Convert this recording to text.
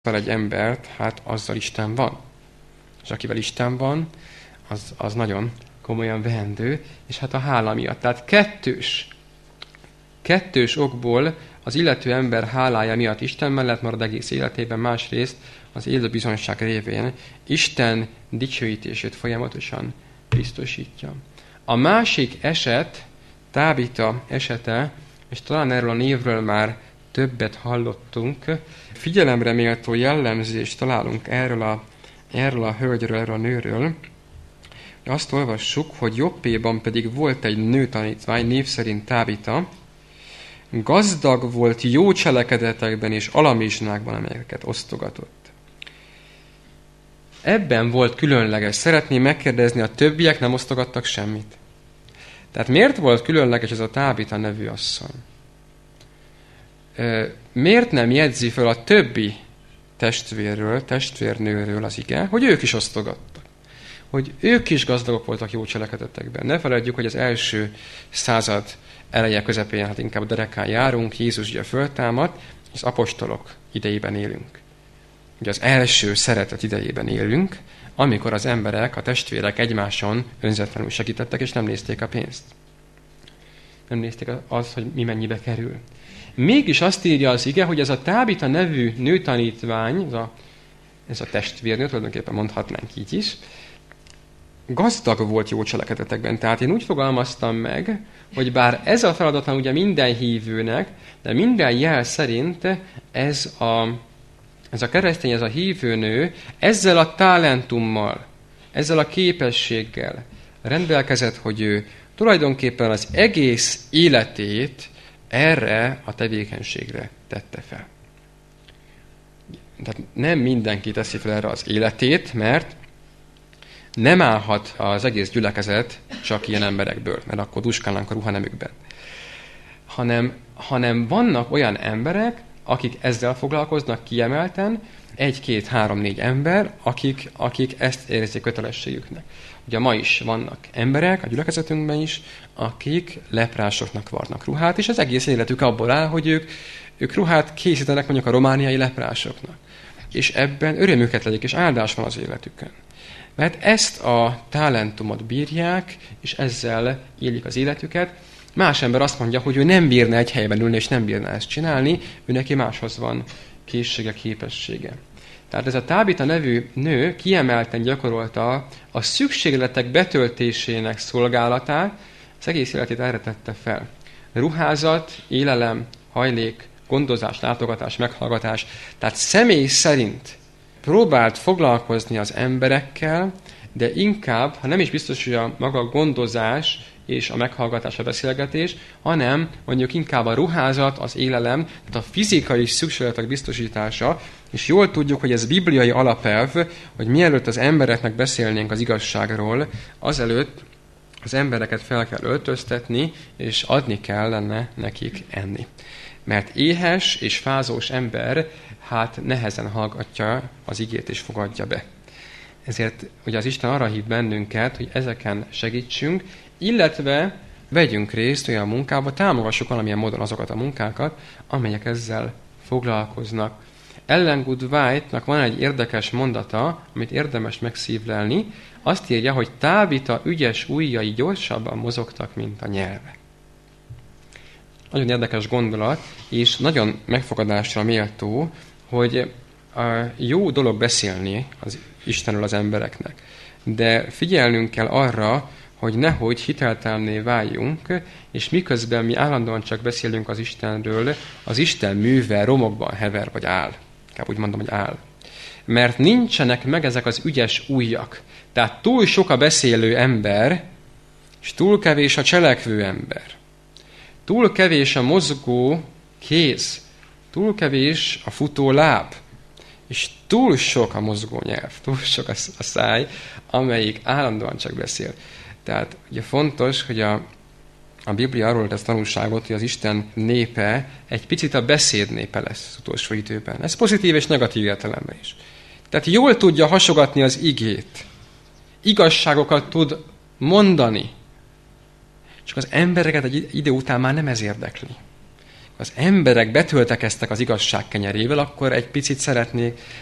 egy embert, hát azzal Isten van. És akivel Isten van, az nagyon komolyan vehendő, és hát a hála miatt. Tehát kettős okból az illető ember hálája miatt Isten mellett marad egész életében, másrészt az élő bizonyság révén Isten dicsőítését folyamatosan biztosítja. A másik eset, Tábita esete, és talán erről a névről már többet hallottunk, figyelemre méltó jellemzést találunk erről a hölgyről, erről a nőről. Azt olvassuk, hogy Joppéban pedig volt egy nőtanítvány, név szerint Tábita, gazdag volt jó cselekedetekben és alamizsnákban, amelyeket osztogatott. Ebben volt különleges. Szeretném megkérdezni, a többiek nem osztogattak semmit. Tehát miért volt különleges ez a Tábita nevű asszony? Miért nem jegyzi fel a többi testvérnőről az ige, hogy ők is osztogattak? Hogy ők is gazdagok voltak jó cselekedetekben. Ne feledjük, hogy az első század eleje közepén, hát inkább a derekán járunk, Jézus ugye föltámad, az apostolok idejében élünk. Ugye az első szeretet idejében élünk, amikor az emberek, a testvérek egymáson önzetlenül segítettek, és nem nézték a pénzt. Nem nézték azt, hogy mi mennyibe kerül. Mégis azt írja az ige, hogy ez a Tábita nevű nőtanítvány, ez a testvérnő, tulajdonképpen mondhatnánk így is, gazdag volt jó cselekedetekben. Tehát én úgy fogalmaztam meg, hogy bár ez a feladatlan ugye minden hívőnek, de minden jel szerint ez a keresztény, ez a hívőnő ezzel a talentummal, ezzel a képességgel rendelkezett, hogy ő tulajdonképpen az egész életét erre a tevékenységre tette fel. Tehát nem mindenki teszi fel erre az életét, mert nem állhat az egész gyülekezet csak ilyen emberekből, mert akkor duskálnánk a ruhanemükben. Hanem vannak olyan emberek, akik ezzel foglalkoznak kiemelten, 1, 2, 3, 4 ember, akik ezt érzik kötelességüknek. Ugye ma is vannak emberek a gyülekezetünkben is, akik leprásoknak varnak ruhát, és az egész életük abból áll, hogy ők ruhát készítenek mondjuk a romániai leprásoknak. És ebben örömüket legyek, és áldás van az életükön. Mert ezt a talentumot bírják, és ezzel élik az életüket. Más ember azt mondja, hogy ő nem bírna egy helyben ülni, és nem bírna ezt csinálni, ő neki máshoz van készsége, képessége. Tehát ez a Tábita nevű nő kiemelten gyakorolta a szükségletek betöltésének szolgálatát, az egész életét erre tette fel. Ruházat, élelem, hajlék, gondozás, látogatás, meghallgatás. Tehát személy szerint próbált foglalkozni az emberekkel, de inkább, ha nem is biztos, hogy a maga gondozás és a meghallgatás, a beszélgetés, hanem mondjuk inkább a ruházat, az élelem, tehát a fizikai szükségletek biztosítása, és jól tudjuk, hogy ez bibliai alapelv, hogy mielőtt az embereknek beszélnénk az igazságról, azelőtt az embereket fel kell öltöztetni, és adni kellene nekik enni. Mert éhes és fázós ember hát nehezen hallgatja az igét és fogadja be. Ezért ugye az Isten arra hív bennünket, hogy ezeken segítsünk, illetve vegyünk részt olyan munkába, támogassuk valamilyen módon azokat a munkákat, amelyek ezzel foglalkoznak. Ellen Good White-nak van egy érdekes mondata, amit érdemes megszívlelni. Azt írja, hogy Tábita ügyes ujjai gyorsabban mozogtak, mint a nyelve. Nagyon érdekes gondolat, és nagyon megfogadásra méltó, hogy jó dolog beszélni az Istenről az embereknek. De figyelnünk kell arra, hogy nehogy hiteltelenné váljunk, és miközben mi állandóan csak beszélünk az Istenről, az Isten műve romokban hever, vagy áll. Inkább úgy mondom, hogy áll. Mert nincsenek meg ezek az ügyes ujjak. Tehát túl sok a beszélő ember, és túl kevés a cselekvő ember. Túl kevés a mozgó kéz, túl kevés a futó láb, és túl sok a mozgó nyelv, túl sok a száj, amelyik állandóan csak beszél. Tehát ugye fontos, hogy a Biblia arról tesz tanulságot, hogy az Isten népe egy picit a beszéd népe lesz az utolsó időben. Ez pozitív és negatív értelemben is. Tehát jól tudja hasogatni az igét, igazságokat tud mondani, csak az embereket egy idő után már nem ez érdekli. az emberek betöltekeztek az igazság kenyerével, akkor egy picit szeretnék